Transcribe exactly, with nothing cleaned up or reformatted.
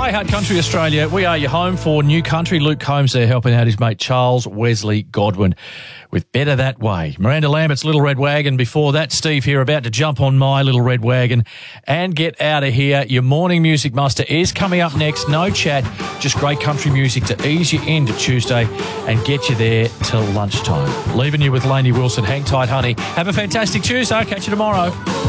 Heart Country Australia. We are your home for new country. Luke Combs there helping out his mate Charles Wesley Godwin with Better That Way. Miranda Lambert's Little Red Wagon. Before that, Steve here about to jump on my Little Red Wagon and get out of here. Your morning music muster is coming up next. No chat, just great country music to ease you into Tuesday and get you there till lunchtime. Leaving you with Lainey Wilson. Hang tight, honey. Have a fantastic Tuesday. I'll catch you tomorrow.